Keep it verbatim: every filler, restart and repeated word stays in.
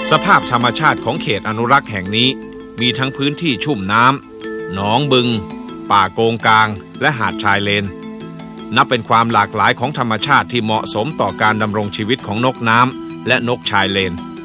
สภาพธรรมชาติของเขตอนุรักษ์แห่งนี้มีทั้งพื้นที่ชุ่มน้ำหนองบึงป่าโกงกางและหาดชายเลนนับเป็นความหลากหลายของธรรมชาติที่เหมาะสมต่อการดำรงชีวิตของนกน้ำและนกชายเลน